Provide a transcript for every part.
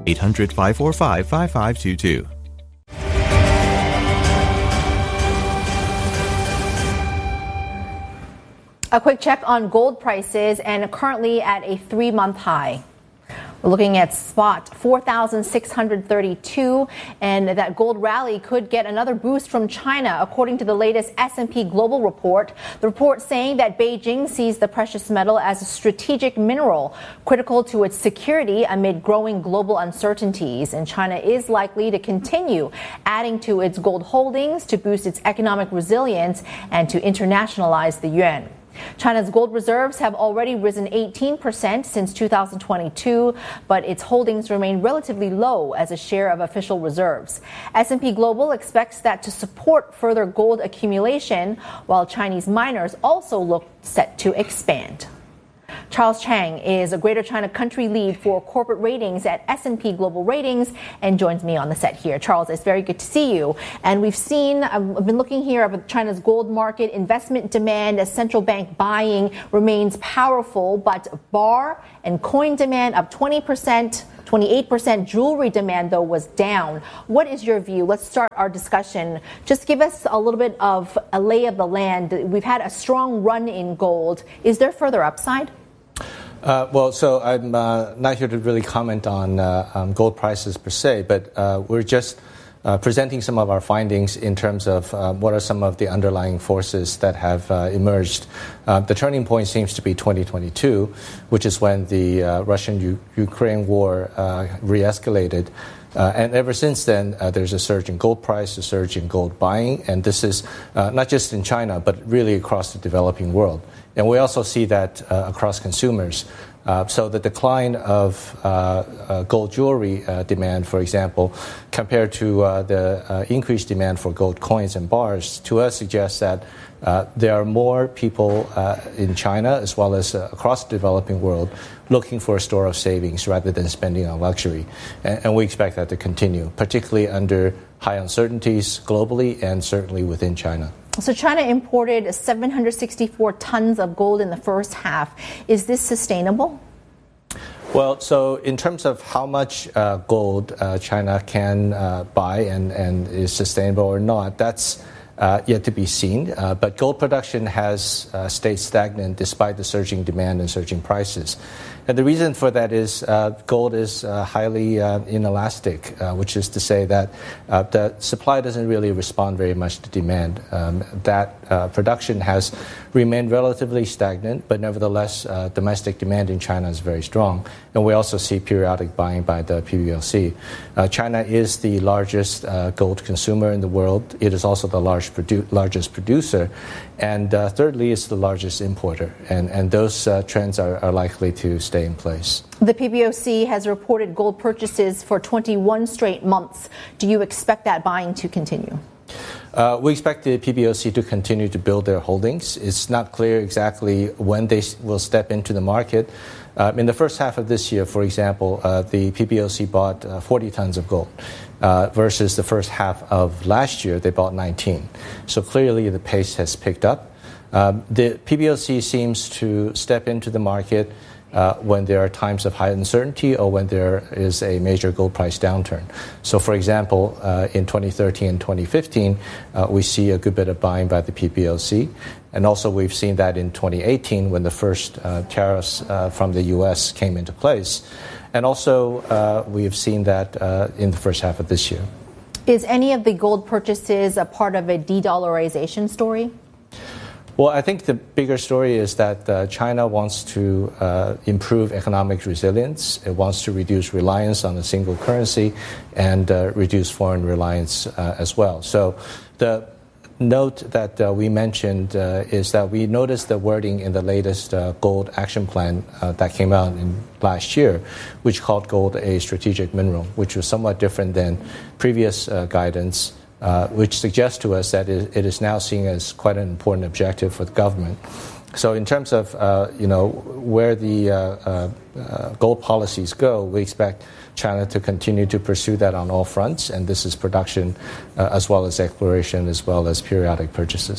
800-545-5522. A quick check on gold prices, and currently at a 3-month high. We're looking at spot 4,632, and that gold rally could get another boost from China, according to the latest S&P Global report. The report saying that Beijing sees the precious metal as a strategic mineral, critical to its security amid growing global uncertainties. And China is likely to continue adding to its gold holdings to boost its economic resilience and to internationalize the yuan. China's gold reserves have already risen 18% since 2022, but its holdings remain relatively low as a share of official reserves. S&P Global expects that to support further gold accumulation, while Chinese miners also look set to expand. Charles Chang is a Greater China country lead for corporate ratings at S&P Global Ratings and joins me on the set here. Charles, it's very good to see you. And we've seen, I've been looking here at China's gold market, investment demand as central bank buying remains powerful, but bar and coin demand up 20%. 28%. Jewelry demand, though, was down. What is your view? Let's start our discussion. Just give us a little bit of a lay of the land. We've had a strong run in gold. Is there further upside? So I'm not here to really comment on gold prices per se, but we're just presenting some of our findings in terms of what are some of the underlying forces that have emerged. The turning point seems to be 2022, which is when the Russian-Ukraine war re-escalated. And ever since then, there's a surge in gold price, a surge in gold buying, and this is not just in China, but really across the developing world. And we also see that across consumers. So the decline of gold jewelry demand, for example, compared to the increased demand for gold coins and bars, to us suggests that there are more people in China as well as across the developing world looking for a store of savings rather than spending on luxury. And we expect that to continue, particularly under high uncertainties globally and certainly within China. So China imported 764 tons of gold in the first half. Is this sustainable? Well, so in terms of how much gold China can buy and is sustainable or not, that's yet to be seen. But gold production has stayed stagnant despite the surging demand and surging prices. And the reason for that is gold is highly inelastic, which is to say that the supply doesn't really respond very much to demand. That production has remained relatively stagnant, but nevertheless, domestic demand in China is very strong. And we also see periodic buying by the PBOC. China is the largest gold consumer in the world. It is also the largest producer. And thirdly, it's the largest importer. And those trends are likely to stay in place. The PBOC has reported gold purchases for 21 straight months. Do you expect that buying to continue? We expect the PBOC to continue to build their holdings. It's not clear exactly when they will step into the market. In the first half of this year, for example, the PBOC bought 40 tons of gold versus the first half of last year, they bought 19. So clearly the pace has picked up. The PBOC seems to step into the market when there are times of high uncertainty or when there is a major gold price downturn. So, for example, in 2013 and 2015, we see a good bit of buying by the PBOC. And also we've seen that in 2018 when the first tariffs from the U.S. came into place. And also we have seen that in the first half of this year. Is any of the gold purchases a part of a de-dollarization story? Well, I think the bigger story is that China wants to improve economic resilience. It wants to reduce reliance on a single currency and reduce foreign reliance as well. So the note that we mentioned is that we noticed the wording in the latest gold action plan that came out in last year, which called gold a strategic mineral, which was somewhat different than previous guidance. Which suggests to us that it is now seen as quite an important objective for the government. So in terms of where the gold policies go, we expect China to continue to pursue that on all fronts, and this is production as well as exploration as well as periodic purchases.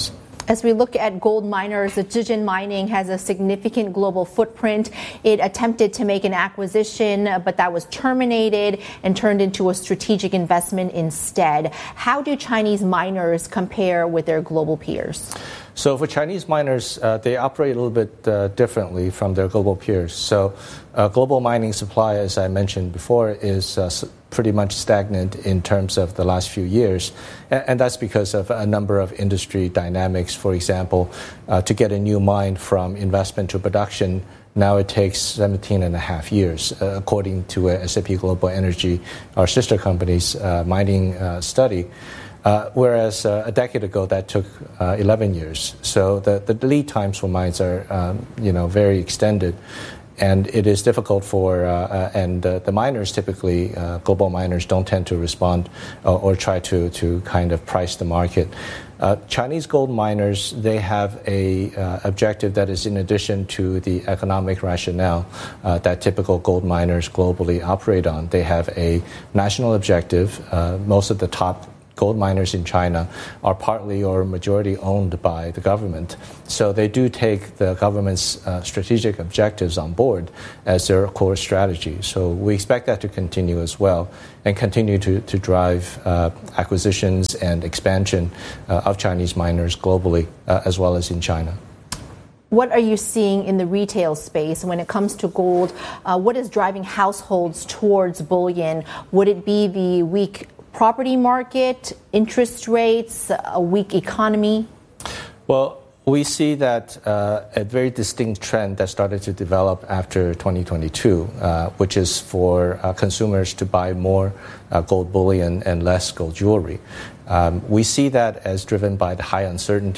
As we look at gold miners, the Zijin Mining has a significant global footprint. It attempted to make an acquisition, but that was terminated and turned into a strategic investment instead. How do Chinese miners compare with their global peers? So for Chinese miners, they operate a little bit differently from their global peers. So global mining supply, as I mentioned before, is pretty much stagnant in terms of the last few years. And that's because of a number of industry dynamics. For example, to get a new mine from investment to production, now it takes 17 and a half years, according to a S&P Global Energy, our sister company's mining study. Whereas a decade ago, that took 11 years. So the lead times for mines are, very extended. And it is difficult for, the miners typically, global miners don't tend to respond or try to kind of price the market. Chinese gold miners, they have a objective that is in addition to the economic rationale that typical gold miners globally operate on. They have a national objective. Most of the top gold miners in China are partly or majority owned by the government. So they do take the government's strategic objectives on board as their core strategy. So we expect that to continue as well and continue to drive acquisitions and expansion of Chinese miners globally as well as in China. What are you seeing in the retail space when it comes to gold? What is driving households towards bullion? Would it be the weak property market, interest rates, a weak economy? Well, we see that a very distinct trend that started to develop after 2022, which is for consumers to buy more gold bullion and less gold jewelry. We see that as driven by the high uncertainty